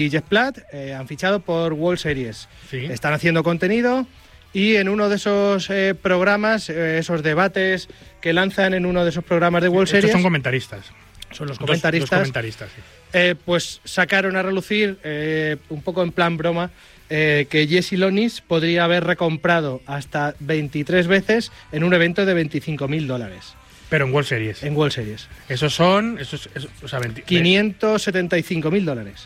y Jeff Platt han fichado por World Series. Sí. Están haciendo contenido y en uno de esos programas, esos debates que lanzan en uno de esos programas de World Series... Estos son comentaristas. Son los comentaristas. Dos comentaristas, sí. Pues sacaron a relucir, un poco en plan broma, que Jesse Lonis podría haber recomprado hasta 23 veces en un evento de $25.000. Pero en World Series. En World Series. Esos son... o sea, $575.000.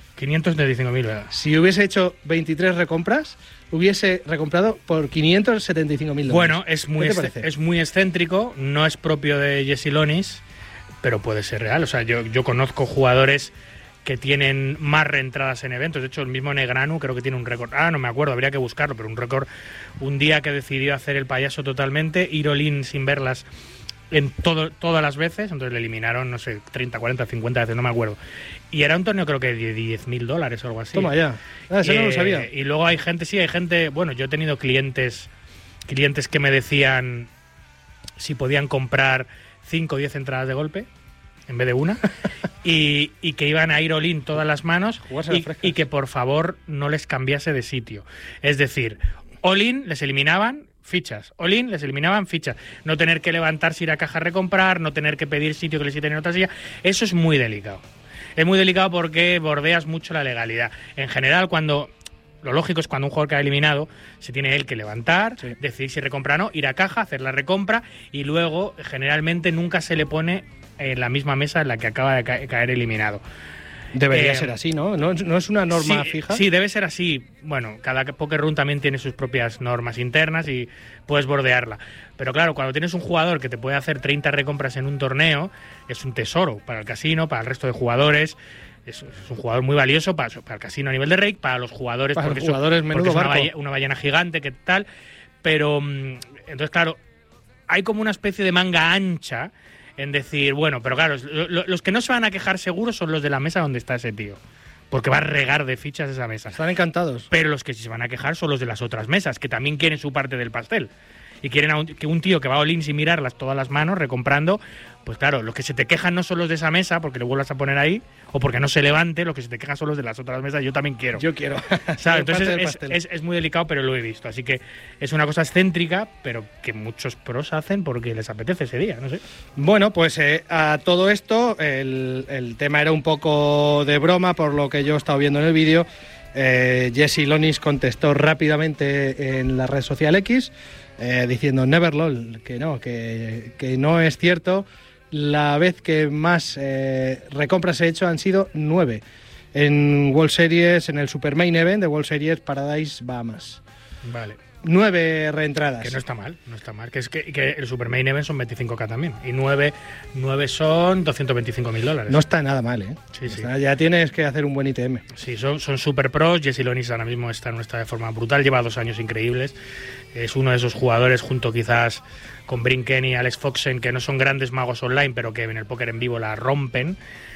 575.000. Si hubiese hecho 23 recompras, hubiese recomprado por $575.000. Bueno, ¿Qué te parece? es muy excéntrico, no es propio de Jesse Lonis, pero puede ser real. O sea, yo conozco jugadores que tienen más reentradas en eventos. De hecho, el mismo Negranu creo que tiene un récord. No me acuerdo, habría que buscarlo, pero un récord. Un día que decidió hacer el payaso totalmente, ir all-in sin verlas en todas las veces, entonces le eliminaron, no sé, 30, 40, 50 veces, no me acuerdo. Y era un torneo creo que de $10.000 o algo así. Toma ya. Eso no lo sabía. Y luego hay gente, bueno, yo he tenido clientes que me decían si podían comprar 5 o 10 entradas de golpe en vez de una y que iban a ir all-in todas las manos y que por favor no les cambiase de sitio. Es decir, all-in les eliminaban fichas, all-in les eliminaban fichas, no tener que levantarse, ir a caja a recomprar, no tener que pedir sitio que les quiten en otra silla. Eso es muy delicado. Es muy delicado porque bordeas mucho la legalidad. En general, lo lógico es cuando un jugador queda eliminado, se tiene él que levantar, decidir si recompra o no, ir a caja, hacer la recompra y luego generalmente nunca se le pone en la misma mesa en la que acaba de caer eliminado. Debería ser así, ¿no? ¿No es una norma fija? Sí, debe ser así. Bueno, cada poker room también tiene sus propias normas internas y puedes bordearla. Pero claro, cuando tienes un jugador que te puede hacer 30 recompras en un torneo, es un tesoro para el casino, para el resto de jugadores. Es un jugador muy valioso para el casino a nivel de rake, para los jugadores, porque es una ballena gigante, que tal. Pero, entonces, claro, hay como una especie de manga ancha en decir, bueno, pero claro, los que no se van a quejar seguros son los de la mesa donde está ese tío, porque va a regar de fichas esa mesa. Están encantados. Pero los que sí se van a quejar son los de las otras mesas, que también quieren su parte del pastel. Y quieren que un tío que va all-in sin mirarlas todas las manos, recomprando, pues claro, los que se te quejan no son los de esa mesa, porque le vuelvas a poner ahí, o porque no se levante, los que se te quejan son los de las otras mesas. Yo también quiero. Yo quiero. ¿Sabes? Entonces es muy delicado, pero lo he visto. Así que es una cosa excéntrica, pero que muchos pros hacen porque les apetece ese día, no sé. Bueno, pues a todo esto, el tema era un poco de broma, por lo que yo he estado viendo en el vídeo. Jesse Lonis contestó rápidamente en la red social X, diciendo never lol, que no es cierto. La vez que más recompras he hecho han sido 9 en World Series, en el Super Main Event de World Series Paradise Bahamas. Vale. 9 reentradas. Que no está mal. Que es que el Super Main Event son 25.000 también. Y 9 son $225.000. No está nada mal, ¿eh? Sí. Ya tienes que hacer un buen ITM. Sí, son super pros. Jesse Lonis ahora mismo está en un estado de forma brutal. Lleva 2 años increíbles. Es uno de esos jugadores, junto quizás con Brinken y Alex Foxen, que no son grandes magos online, pero que en el póker en vivo la rompen.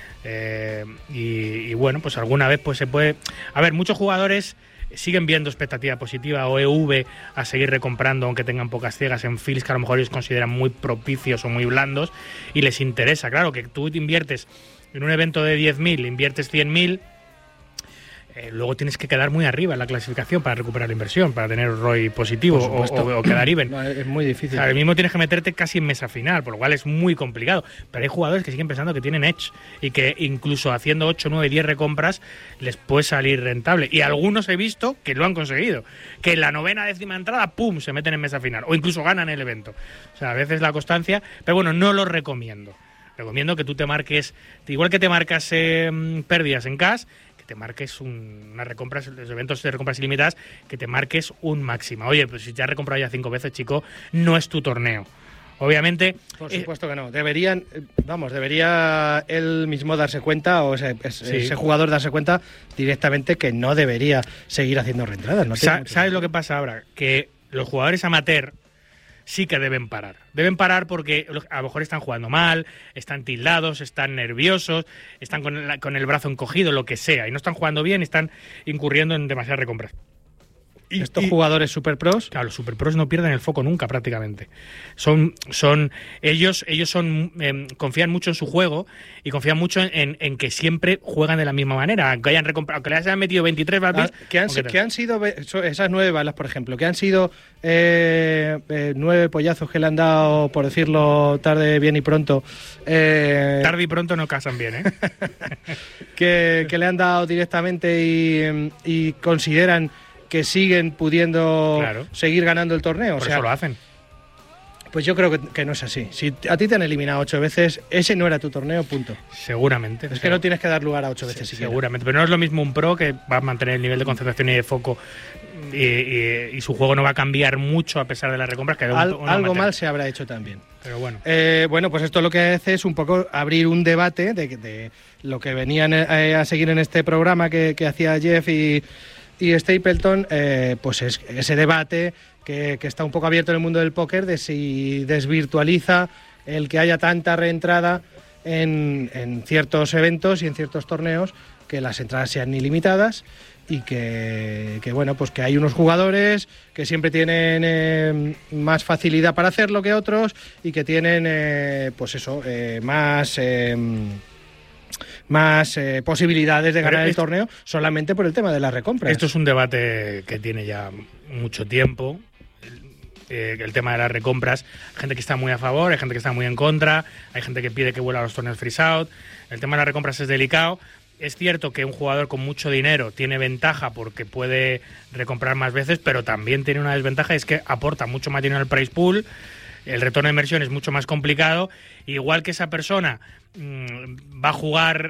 Y bueno, pues alguna vez pues se puede... A ver, muchos jugadores siguen viendo expectativa positiva o EV a seguir recomprando, aunque tengan pocas ciegas en fields que a lo mejor ellos consideran muy propicios o muy blandos, y les interesa. Claro, que tú te inviertes en un evento de 10.000, inviertes 100.000, luego tienes que quedar muy arriba en la clasificación para recuperar la inversión, para tener ROI positivo o quedar even. No, es muy difícil. Ahora mismo tienes que meterte casi en mesa final, por lo cual es muy complicado. Pero hay jugadores que siguen pensando que tienen edge y que incluso haciendo 8, 9, 10 recompras les puede salir rentable. Y algunos he visto que lo han conseguido, que en la 9ª, 10ª entrada, ¡pum!, se meten en mesa final o incluso ganan el evento. O sea, a veces la constancia, pero bueno, no lo recomiendo. Recomiendo que tú te marques, igual que te marcas pérdidas en cash, que te marques unas recompras, los eventos de recompras ilimitadas, que te marques un máximo. Oye, pues si te has recomprado ya 5 veces, chico, no es tu torneo. Obviamente... Por supuesto que no. Debería él mismo darse cuenta, o ese jugador darse cuenta directamente que no debería seguir haciendo reentradas. No ¿Sabes lo que pasa ahora? Que los jugadores amateur sí que deben parar. Deben parar porque a lo mejor están jugando mal, están tildados, están nerviosos, están con el brazo encogido, lo que sea, y no están jugando bien, están incurriendo en demasiadas recompras. estos jugadores super pros. Claro, los super pros no pierden el foco nunca prácticamente. Ellos confían mucho en su juego y confían mucho en que siempre juegan de la misma manera, aunque les hayan metido 23 balas. Que han sido esas 9 balas, por ejemplo, que han sido 9 pollazos que le han dado, por decirlo tarde, bien y pronto. Tarde y pronto no casan bien, ¿eh? que le han dado directamente y consideran que siguen pudiendo seguir ganando el torneo. Por eso lo hacen. Pues yo creo que no es así. Si a ti te han eliminado 8 veces, ese no era tu torneo, punto. Seguramente. Es que no tienes que dar lugar a 8 veces siquiera. Seguramente, pero no es lo mismo un pro que va a mantener el nivel de concentración y de foco y su juego no va a cambiar mucho a pesar de las recompras. Que algo mal se habrá hecho también. Pero bueno. Bueno, pues esto lo que hace es un poco abrir un debate de lo que venían a seguir en este programa que hacía Jeff y Stapleton, pues es ese debate que está un poco abierto en el mundo del póker de si desvirtualiza el que haya tanta reentrada en ciertos eventos y en ciertos torneos, que las entradas sean ilimitadas y que bueno, pues que hay unos jugadores que siempre tienen más facilidad para hacerlo que otros y que tienen pues eso, más posibilidades de ganar el torneo solamente por el tema de las recompras. Esto es un debate que tiene ya mucho tiempo. El tema de las recompras, hay gente que está muy a favor, hay gente que está muy en contra, hay gente que pide que vuelva a los torneos freeze out. El tema de las recompras es delicado. Es cierto que un jugador con mucho dinero tiene ventaja porque puede recomprar más veces, pero también tiene una desventaja, es que aporta mucho más dinero al prize pool, el retorno de inversión es mucho más complicado. Igual que esa persona va a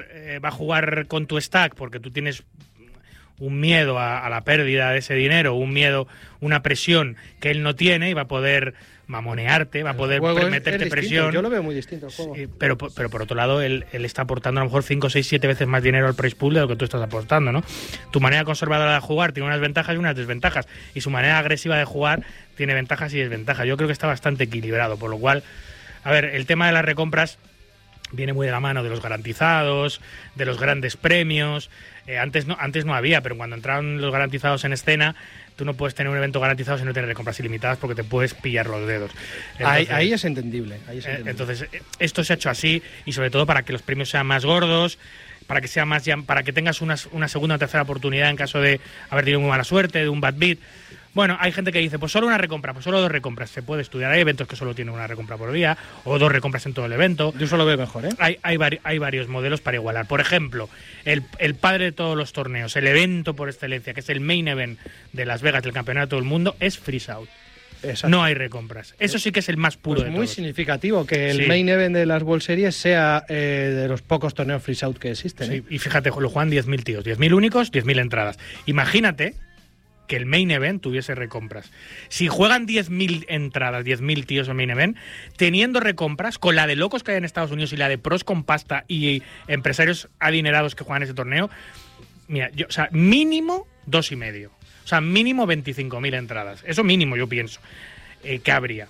jugar con tu stack porque tú tienes un miedo a la pérdida de ese dinero, un miedo, una presión que él no tiene y va a poder mamonearte, va a poder meterte presión. Yo lo veo muy distinto el juego. Sí, pero por otro lado, él está aportando a lo mejor 5, 6, 7 veces más dinero al prize pool de lo que tú estás aportando, ¿no? Tu manera conservadora de jugar tiene unas ventajas y unas desventajas, y su manera agresiva de jugar tiene ventajas y desventajas. Yo creo que está bastante equilibrado, por lo cual, a ver, el tema de las recompras viene muy de la mano de los garantizados, de los grandes premios. Antes no había, pero cuando entraron los garantizados en escena, tú no puedes tener un evento garantizado si no tienes recompras ilimitadas porque te puedes pillar los dedos. Entonces, ahí es entendible. Entonces, esto se ha hecho así y sobre todo para que los premios sean más gordos, para que tengas una segunda o tercera oportunidad en caso de haber tenido muy mala suerte, de un bad beat. Bueno, hay gente que dice, pues solo una recompra, pues solo 2 recompras. Se puede estudiar. Hay eventos que solo tienen una recompra por día o 2 recompras en todo el evento. Yo solo veo mejor, ¿eh? Hay varios modelos para igualar. Por ejemplo, el padre de todos los torneos, el evento por excelencia, que es el main event de Las Vegas del Campeonato del Mundo, es freeze out. Exacto. No hay recompras. Eso sí que es el más puro de todos. Muy significativo que el main event de las World Series sea de los pocos torneos freeze out que existen. Sí, y fíjate, lo juegan 10.000 tíos, 10.000 únicos, 10.000 entradas. Imagínate que el main event tuviese recompras. Si juegan 10.000 entradas, 10.000 tíos al main event, teniendo recompras, con la de locos que hay en Estados Unidos y la de pros con pasta y empresarios adinerados que juegan ese torneo, mira, mínimo 2,5. O sea, mínimo 25.000 entradas. Eso mínimo, yo pienso, que habría.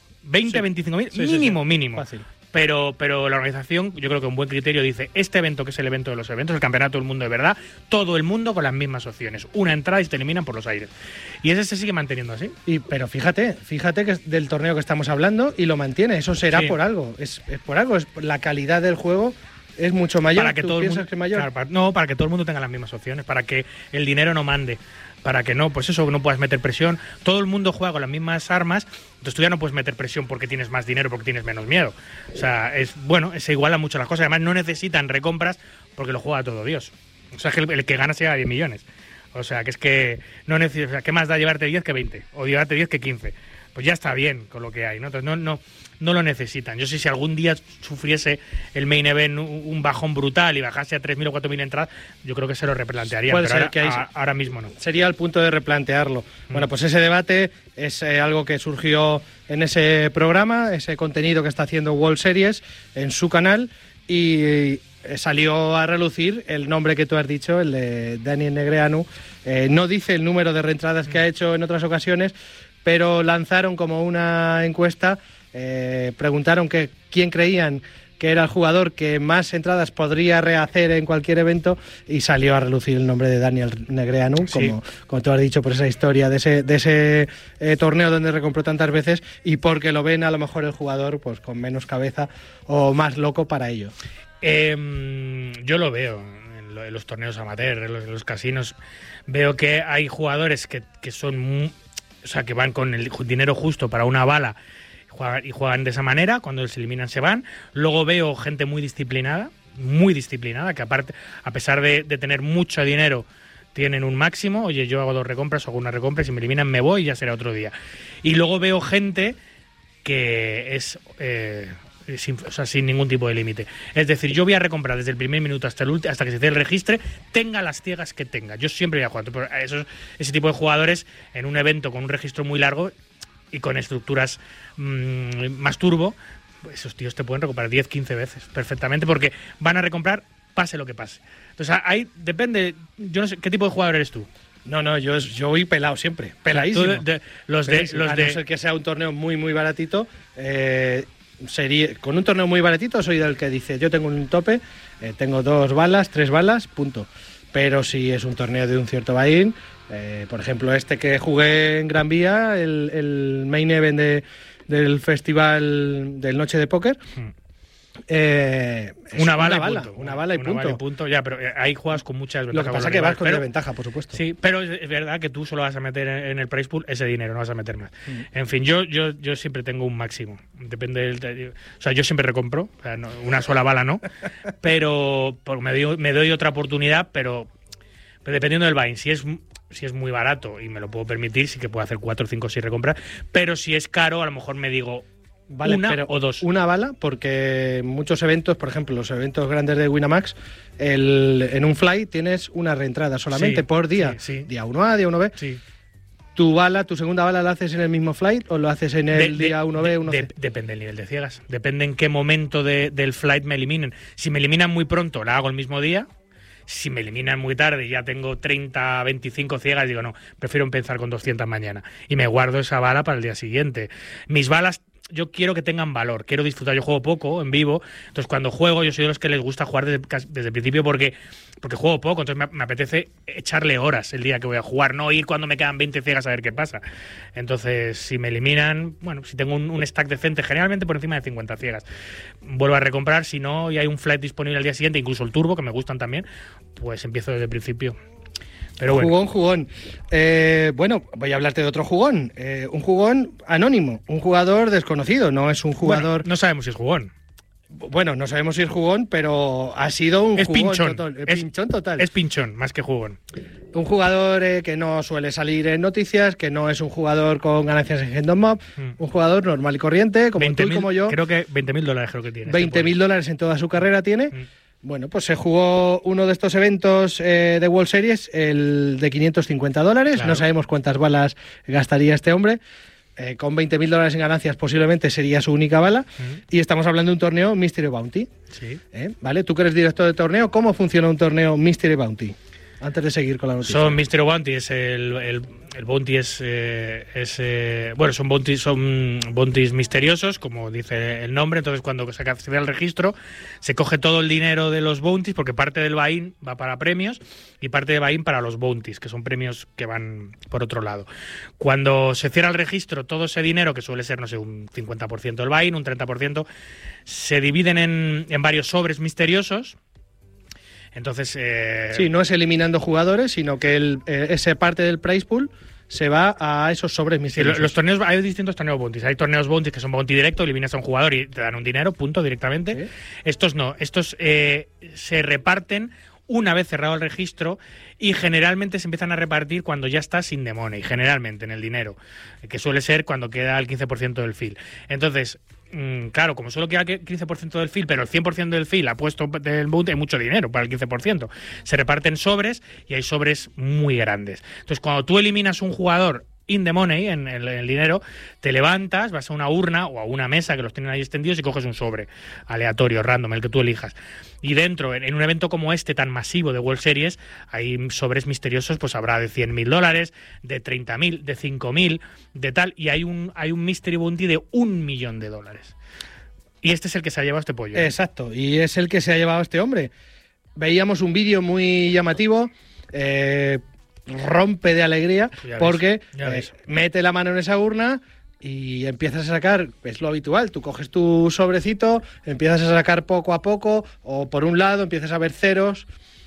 25.000, mínimo. Fácil. Pero la organización, yo creo que un buen criterio dice, este evento que es el evento de los eventos, el Campeonato del Mundo de verdad, todo el mundo con las mismas opciones. Una entrada y te eliminan por los aires. Y ese se sigue manteniendo así. Pero fíjate que es del torneo que estamos hablando y lo mantiene. Eso será por algo. Es por algo. La calidad del juego es mucho mayor. Para que todo el mundo, que mayor? Claro, para que todo el mundo tenga las mismas opciones, para que el dinero no mande. Para que no puedas meter presión. Todo el mundo juega con las mismas armas, entonces tú ya no puedes meter presión porque tienes más dinero, porque tienes menos miedo. O sea, se igualan mucho las cosas. Además, no necesitan recompras porque lo juega todo Dios. O sea, que el que gana se lleva 10 millones. O sea, que es que no necesitas. O sea, ¿qué más da llevarte 10 que 20? O llevarte 10 que 15. Pues ya está bien con lo que hay, ¿no? Entonces no lo necesitan. Yo sé si algún día sufriese el main event un bajón brutal y bajase a 3.000 o 4.000 entradas, yo creo que se lo replantearía, pero ahora mismo no. Sería el punto de replantearlo. Bueno, pues ese debate es algo que surgió en ese programa, ese contenido que está haciendo World Series en su canal, y salió a relucir el nombre que tú has dicho, el de Daniel Negreanu. No dice el número de reentradas que ha hecho en otras ocasiones, pero lanzaron como una encuesta, preguntaron quién creían que era el jugador que más entradas podría rehacer en cualquier evento, y salió a relucir el nombre de Daniel Negreanu, como tú has dicho, por esa historia de ese torneo donde recompró tantas veces, y porque lo ven a lo mejor el jugador pues con menos cabeza o más loco para ello. Yo lo veo en los torneos amateur, en los casinos. Veo que hay jugadores que son, o sea, que van con el dinero justo para una bala y juegan de esa manera. Cuando se eliminan se van. Luego veo gente muy disciplinada, que aparte, a pesar de tener mucho dinero, tienen un máximo. Oye, yo hago 2 recompras o hago una recompra, y si me eliminan me voy y ya será otro día. Y luego veo gente que es sin ningún tipo de límite. Es decir, yo voy a recomprar desde el primer minuto hasta el último, hasta que se cierre el registro, tenga las ciegas que tenga. Yo siempre voy a jugar. Pero ese tipo de jugadores en un evento con un registro muy largo y con estructuras más turbo, esos tíos te pueden recomprar 10, 15 veces perfectamente, porque van a recomprar pase lo que pase. Entonces ahí depende. Yo no sé qué tipo de jugador eres tú. No, yo voy pelado siempre, peladísimo. A no ser que sea un torneo muy, muy baratito, con un torneo muy baratito soy del que dice, yo tengo un tope, tengo 2 balas, 3 balas, punto. Pero si es un torneo de un cierto buy-in, por ejemplo este que jugué en Gran Vía, el main event del festival del Noche de Póker, una bala y punto. Ya, pero ahí juegas con muchas ventajas. Lo que pasa es que vas con desventaja, por supuesto. Sí, pero es verdad que tú solo vas a meter en el prize pool ese dinero, no vas a meter más. En fin, yo siempre tengo un máximo. Depende o sea, yo siempre recompro, o sea, una sola bala no, pero me doy otra oportunidad, pero dependiendo del buy-in. Si es muy barato y me lo puedo permitir, sí que puedo hacer 4, 5, 6 recompras, pero si es caro, a lo mejor me digo vale, una o 2. Una bala, porque en muchos eventos, por ejemplo, los eventos grandes de Winamax, en un fly tienes una reentrada solamente por día. Sí. Día 1A, día 1B. Sí. Tu segunda bala la haces en el mismo flight o lo haces en el día 1B, 1C. Depende del nivel de ciegas. Depende en qué momento del flight me eliminen. Si me eliminan muy pronto, la hago el mismo día. Si me eliminan muy tarde y ya tengo 30, 25 ciegas, digo, no, prefiero empezar con 200 mañana. Y me guardo esa bala para el día siguiente. Mis balas, yo quiero que tengan valor, quiero disfrutar. Yo juego poco en vivo, entonces cuando juego yo soy de los que les gusta jugar desde el principio porque juego poco, entonces me apetece echarle horas el día que voy a jugar, no ir cuando me quedan 20 ciegas a ver qué pasa. Entonces, si me eliminan, bueno, si tengo un stack decente, generalmente por encima de 50 ciegas, vuelvo a recomprar. Si no, y hay un flight disponible al día siguiente, incluso el turbo, que me gustan también, pues empiezo desde el principio. Pero bueno. Jugón. Bueno, voy a hablarte de otro jugón. Un jugón anónimo, un jugador desconocido, no es un jugador... Bueno, no sabemos si es jugón. Bueno, no sabemos si es jugón, pero ha sido un jugón pinchón. Pinchón total. Es pinchón, más que jugón. Un jugador que no suele salir en noticias, que no es un jugador con ganancias en Kingdom Mob, un jugador normal y corriente, como tú y como yo. Creo que $20,000 creo que tiene. $20,000 en toda su carrera tiene. Bueno, pues se jugó uno de estos eventos de World Series, el de $550. Claro. No sabemos cuántas balas gastaría este hombre. Con $20,000 en ganancias posiblemente sería su única bala. Y estamos hablando de un torneo Mystery Bounty. Sí. ¿Vale? Tú que eres director de torneo, ¿cómo funciona un torneo Mystery Bounty? Antes de seguir con la noticia. Son Mystery Bounty, el bounty bueno, son bounties misteriosos, como dice el nombre. Entonces, cuando se accede al registro, se coge todo el dinero de los bounties, porque parte del buy-in va para premios y parte del buy-in para los bounties, que son premios que van por otro lado. Cuando se cierra el registro, todo ese dinero, que suele ser, no sé, un 50% del buy-in, un 30%, se dividen en varios sobres misteriosos. Entonces, sí, no es eliminando jugadores, sino que esa parte del prize pool se va a esos sobres misteriosos. Sí, los torneos, hay distintos torneos bounties. Hay torneos bounties que son bounty directo, eliminas a un jugador y te dan un dinero, punto, directamente. ¿Sí? Estos no, estos se reparten una vez cerrado el registro y generalmente se empiezan a repartir cuando ya está sin the money, generalmente en el dinero, que suele ser cuando queda el 15% del fill. Entonces, claro, como solo queda el 15% del fill, pero el 100% del fill ha puesto del bounty, hay mucho dinero para el 15%. Se reparten sobres y hay sobres muy grandes. Entonces, cuando tú eliminas un jugador in the money, en el dinero, te levantas, vas a una urna o a una mesa que los tienen ahí extendidos y coges un sobre aleatorio, random, el que tú elijas. Y dentro, en un evento como este tan masivo de World Series, hay sobres misteriosos, pues habrá de $100,000, de $30,000, de $5,000, de tal, y hay un Mystery Bounty de $1 millón. Y este es el que se ha llevado este pollo. Exacto, y es el que se ha llevado este hombre. Veíamos un vídeo muy llamativo, rompe de alegría, porque mete la mano en esa urna y empiezas a sacar, es lo habitual, tú coges tu sobrecito, empiezas a sacar poco a poco, o por un lado empiezas a ver ceros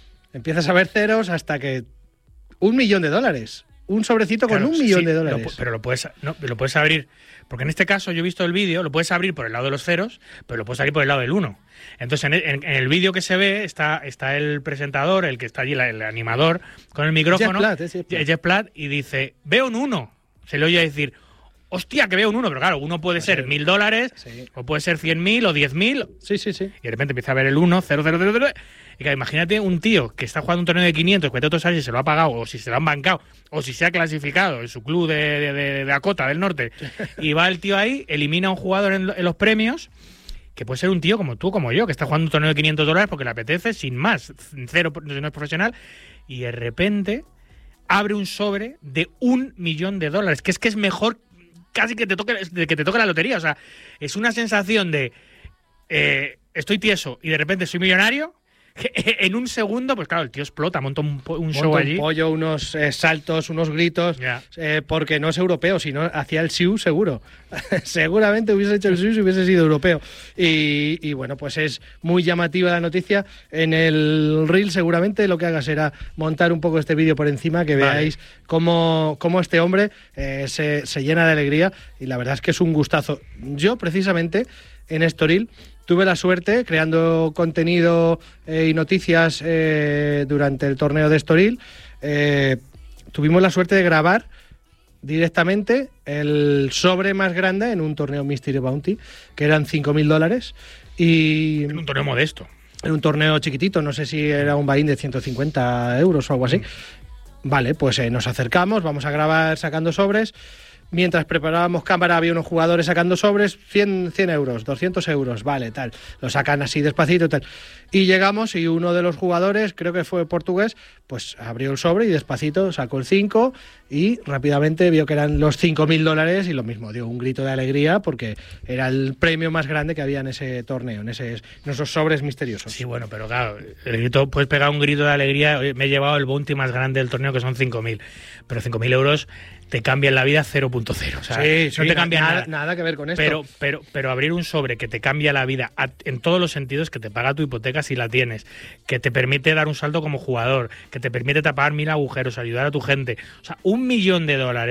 hasta que $1 millón. Un sobrecito con $1 millón. Pero lo puedes abrir, porque en este caso yo he visto el vídeo, lo puedes abrir por el lado de los ceros, pero lo puedes abrir por el lado del 1. Entonces en el vídeo que se ve está el presentador, el que está allí, el animador, con el micrófono, Jeff Platt, y dice, veo un 1. Se le oye decir, hostia, que veo un 1, pero claro, uno puede ser $1.000, o puede ser 100.000 o 10.000. Sí. Y de repente empieza a ver el 1, 0, 0, 0, 0. Y claro, imagínate un tío que está jugando un torneo de 500, que otros años si se lo ha pagado, o si se lo han bancado, o si se ha clasificado en su club de Dakota del Norte, y va el tío ahí, elimina a un jugador en los premios, que puede ser un tío como tú, como yo, que está jugando un torneo de $500 porque le apetece, sin más, cero, no es profesional, y de repente abre un sobre de $1 millón, que es mejor casi que te toque la lotería. O sea, es una sensación de estoy tieso y de repente soy millonario. En un segundo, pues claro, el tío explota, monta un show allí. Un pollo, unos saltos, unos gritos, porque no es europeo, sino hacía el siu seguro. Seguramente hubiese hecho el siu si hubiese sido europeo. Y bueno, pues es muy llamativa la noticia. En el reel seguramente lo que haga será montar un poco este vídeo por encima, que veáis cómo este hombre se llena de alegría, y la verdad es que es un gustazo. Yo, precisamente, en Estoril tuve la suerte, creando contenido y noticias durante el torneo de Estoril, tuvimos la suerte de grabar directamente el sobre más grande en un torneo Mystery Bounty, que eran $5.000. Y en un torneo modesto. En un torneo chiquitito, no sé si era un buy-in de 150 euros o algo así. Vale, pues nos acercamos, vamos a grabar sacando sobres. Mientras preparábamos cámara había unos jugadores sacando sobres, 100 euros, 200 euros, vale, tal. Lo sacan así despacito, tal. Y llegamos y uno de los jugadores, creo que fue portugués, pues abrió el sobre y despacito sacó el 5 y rápidamente vio que eran los $5.000 y lo mismo, dio un grito de alegría porque era el premio más grande que había en ese torneo, en esos sobres misteriosos. Sí, bueno, pero claro, el grito, puedes pegar un grito de alegría. Me he llevado el bounty más grande del torneo, que son 5.000, pero 5.000 euros te cambian la vida 0.0. O sea, no te cambia nada que ver con esto. Pero abrir un sobre que te cambia la vida en todos los sentidos, que te paga tu hipoteca si la tienes, que te permite dar un salto como jugador, que te permite tapar 1.000 agujeros, ayudar a tu gente. O sea, $1 millón.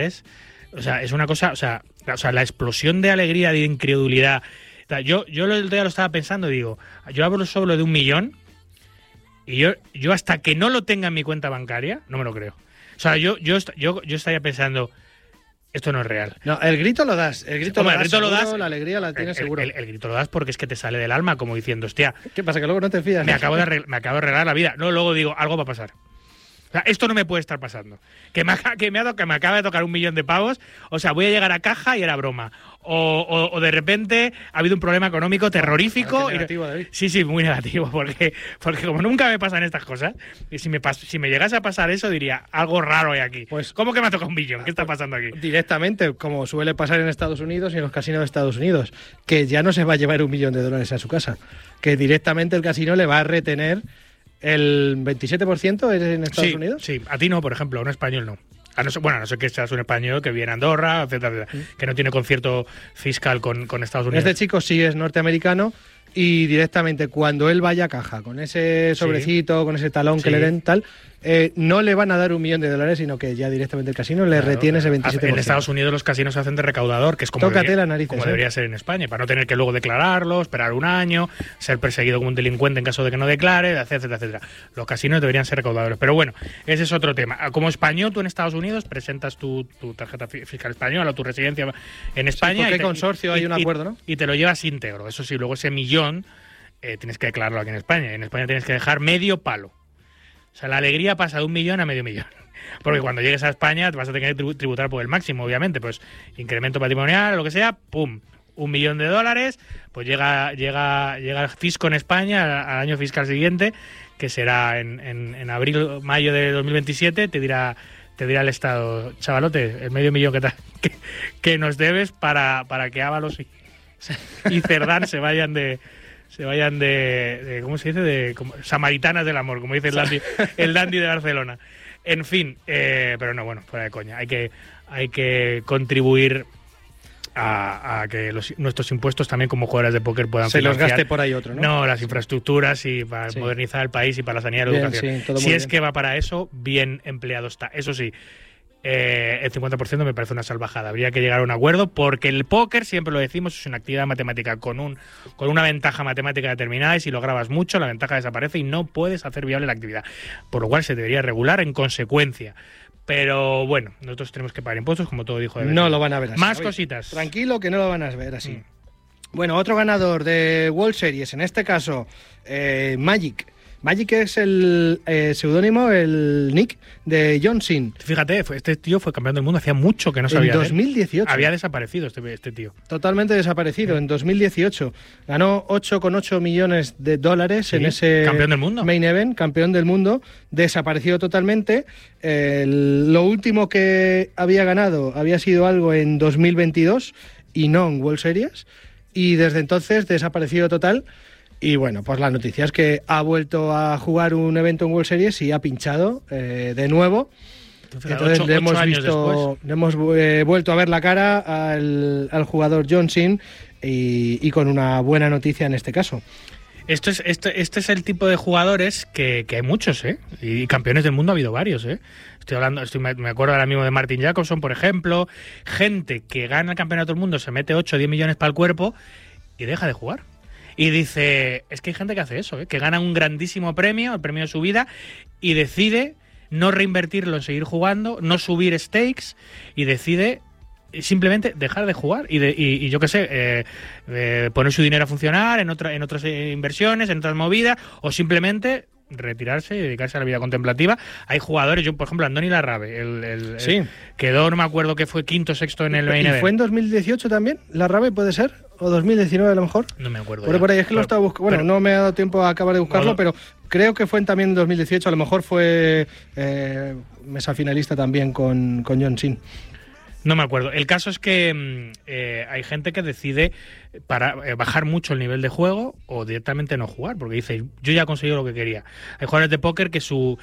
O sea, es una cosa, o sea, la explosión de alegría, de incredulidad. O sea, yo el día lo estaba pensando, digo, yo abro sobre de $1 millón y yo hasta que no lo tenga en mi cuenta bancaria, no me lo creo. O sea, yo estaría pensando, esto no es real. No, el grito lo das. El grito lo das, la alegría la tienes seguro. El grito lo das porque es que te sale del alma, como diciendo, hostia. ¿Qué pasa? Que luego no te fías. Me acabo de arreglar la vida. No, luego digo, algo va a pasar. O sea, esto no me puede estar pasando. Que me acaba de tocar $1 millón. O sea, voy a llegar a caja y era broma. O de repente ha habido un problema económico terrorífico. Negativo, David. Sí, muy negativo. Porque como nunca me pasan estas cosas, y si me llegase a pasar eso, diría, algo raro hay aquí. Pues, ¿cómo que me ha tocado $1 millón? ¿Qué está pasando aquí? Directamente, como suele pasar en Estados Unidos y en los casinos de Estados Unidos, que ya no se va a llevar $1 millón a su casa. Que directamente el casino le va a retener el 27% en Estados Unidos. Sí, a ti no, por ejemplo, a un español no. A no ser que seas un español que viene a Andorra, etcétera, que no tiene concierto fiscal con Estados Unidos. Este chico sí es norteamericano y directamente cuando él vaya a caja con ese sobrecito, con ese talón que le den, tal, no le van a dar $1 millón, sino que ya directamente el casino le retiene ese 27%. En Estados Unidos los casinos se hacen de recaudador, que es como debería ser en España, para no tener que luego declararlo, esperar un año, ser perseguido como un delincuente en caso de que no declare, etcétera, etcétera. Los casinos deberían ser recaudadores. Pero bueno, ese es otro tema. Como español, tú en Estados Unidos presentas tu tarjeta fiscal española o tu residencia en España. Sí, porque consorcio hay un acuerdo, ¿no? Y te lo llevas íntegro. Eso sí, luego ese millón tienes que declararlo aquí en España. En España tienes que dejar medio palo. O sea, la alegría pasa de $1 millón a medio millón. Porque cuando llegues a España te vas a tener que tributar por el máximo, obviamente. Pues incremento patrimonial, lo que sea, ¡pum! $1 millón, pues llega el fisco en España al año fiscal siguiente, que será en abril, mayo de 2027, te dirá el Estado, chavalote, el medio millón que nos debes para que Ábalos y Cerdán se vayan de ¿cómo se dice? De samaritanas del amor, como dice el dandy de Barcelona. En fin, pero no, bueno, fuera de coña. Hay que contribuir a que nuestros impuestos también como jugadores de póker puedan se financiar. los gaste por ahí otro, ¿no? No, las infraestructuras y para modernizar el país y para la sanidad y la educación. Sí, si es que va para eso, bien empleado está. Eso sí, el 50% me parece una salvajada. Habría que llegar a un acuerdo porque el póker, siempre lo decimos, es una actividad matemática con una ventaja matemática determinada y si lo grabas mucho, la ventaja desaparece y no puedes hacer viable la actividad. Por lo cual se debería regular en consecuencia. Pero bueno, nosotros tenemos que pagar impuestos, como todo dijo de No lo van a ver así. Más cositas. Tranquilo, que no lo van a ver así. Bueno, otro ganador de World Series, en este caso, Magic. Magic es el seudónimo, el nick de John Sin. Fíjate, este tío fue campeón del mundo, hacía mucho que no sabía. En 2018. Había desaparecido este tío. Totalmente desaparecido, en 2018. Ganó 8,8 millones de dólares en ese campeón del mundo. Main Event, campeón del mundo. Desapareció totalmente. Lo último que había ganado había sido algo en 2022 y no en World Series. Y desde entonces desaparecido total. Y bueno, pues la noticia es que ha vuelto a jugar un evento en World Series y ha pinchado de nuevo. Entonces le hemos vuelto a ver la cara al jugador John Sin y con una buena noticia en este caso. Este es el tipo de jugadores que hay muchos, ¿eh? Y campeones del mundo ha habido varios, ¿eh? Me acuerdo ahora mismo de Martin Jacobson, por ejemplo. Gente que gana el campeonato del mundo, se mete 8 o 10 millones para el cuerpo y deja de jugar. Y dice, es que hay gente que hace eso, ¿eh? Que gana un grandísimo premio, el premio de su vida, y decide no reinvertirlo en seguir jugando, no subir stakes, y decide simplemente dejar de jugar y yo qué sé, poner su dinero a funcionar en otras inversiones, en otras movidas, o simplemente retirarse y dedicarse a la vida contemplativa. Hay jugadores, yo por ejemplo Andoni Larrabe, sí. Quedó, no me acuerdo que fue quinto o sexto en el Main Event. ¿Y fue en 2018 también? ¿Larrabe puede ser? ¿O 2019 a lo mejor? No me acuerdo. Por ahí es que lo estaba buscando. Bueno, no me ha dado tiempo a acabar de buscarlo, pero creo que fue también en 2018. A lo mejor fue mesa finalista también con John Sin. No me acuerdo. El caso es que hay gente que decide bajar mucho el nivel de juego o directamente no jugar, porque dice, yo ya he conseguido lo que quería. Hay jugadores de póker que su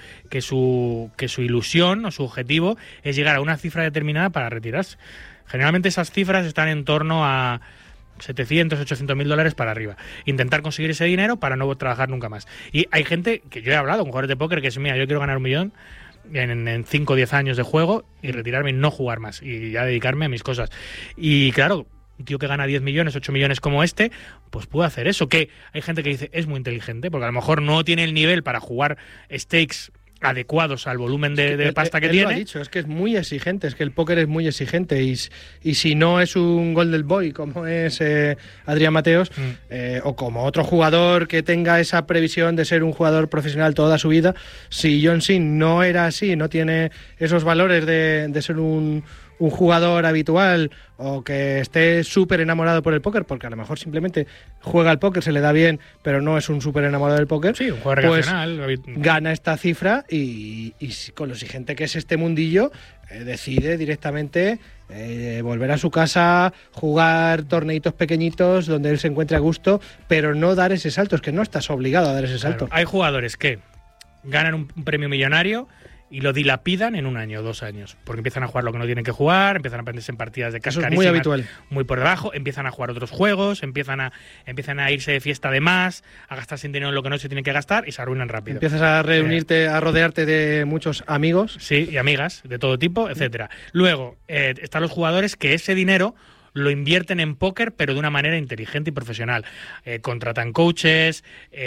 ilusión o su objetivo es llegar a una cifra determinada para retirarse. Generalmente esas cifras están en torno a 700, 800 mil dólares para arriba. Intentar conseguir ese dinero para no trabajar nunca más. Y hay gente que yo he hablado con jugadores de póker que es, mira, yo quiero ganar 1 millón en 5 o 10 años de juego y retirarme y no jugar más y ya dedicarme a mis cosas. Y claro, un tío que gana 10 millones, 8 millones como este, pues puede hacer eso. Que hay gente que dice, es muy inteligente, porque a lo mejor no tiene el nivel para jugar stakes adecuados al volumen de pasta que tiene. Lo ha dicho, es que es muy exigente, es que el póker es muy exigente y si no es un Golden Boy como es Adrián Mateos o como otro jugador que tenga esa previsión de ser un jugador profesional toda su vida, si John Sin no era así, no tiene esos valores de ser un jugador habitual o que esté súper enamorado por el póker, porque a lo mejor simplemente juega al póker, se le da bien, pero no es un súper enamorado del póker, sí, un jugador recreacional, gana esta cifra y con lo exigente que es este mundillo, decide directamente volver a su casa, jugar torneitos pequeñitos donde él se encuentre a gusto, pero no dar ese salto, es que no estás obligado a dar ese salto. Claro, hay jugadores que ganan un premio millonario y lo dilapidan en 1 año o 2 años, porque empiezan a jugar lo que no tienen que jugar, empiezan a prenderse en partidas de casas carísimas, muy habitual, muy por debajo, empiezan a jugar otros juegos, empiezan a irse de fiesta de más, a gastar sin dinero en lo que no se tiene que gastar y se arruinan rápido. Empiezas a reunirte, a rodearte de muchos amigos. Sí, y amigas de todo tipo, etcétera. Luego, están los jugadores que ese dinero lo invierten en póker, pero de una manera inteligente y profesional. Contratan coaches,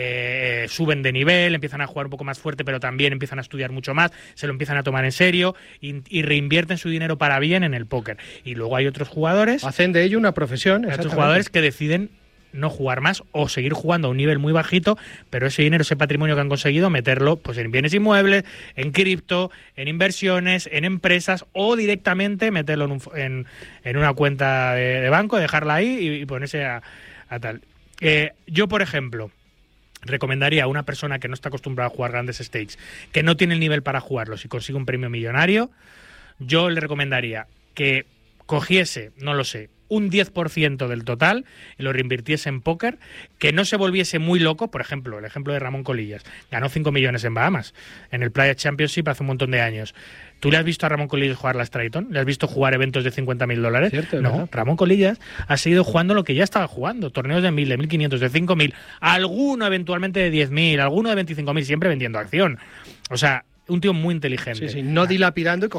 suben de nivel, empiezan a jugar un poco más fuerte, pero también empiezan a estudiar mucho más, se lo empiezan a tomar en serio y reinvierten su dinero para bien en el póker. Y luego hay otros jugadores... Hacen de ello una profesión. Hay otros jugadores que deciden no jugar más o seguir jugando a un nivel muy bajito, pero ese dinero, ese patrimonio que han conseguido, meterlo pues en bienes inmuebles, en cripto, en inversiones, en empresas o directamente meterlo en una cuenta de banco, dejarla ahí y ponerse a tal. Yo, por ejemplo, recomendaría a una persona que no está acostumbrada a jugar grandes stakes, que no tiene el nivel para jugarlos y consigue un premio millonario, yo le recomendaría que cogiese, no lo sé, un 10% del total y lo reinvirtiese en póker, que no se volviese muy loco. Por ejemplo, el ejemplo de Ramón Colillas, ganó 5 millones en Bahamas, en el Playa Championship hace un montón de años. ¿Tú le has visto a Ramón Colillas jugar las Triton? ¿Le has visto jugar eventos de $50.000? Cierto, no, ¿verdad? Ramón Colillas ha seguido jugando lo que ya estaba jugando, torneos de 1.000, de 1.500, de 5.000, alguno eventualmente de 10.000, alguno de 25.000, siempre vendiendo acción. O sea, un tío muy inteligente. Sí, no dilapidando y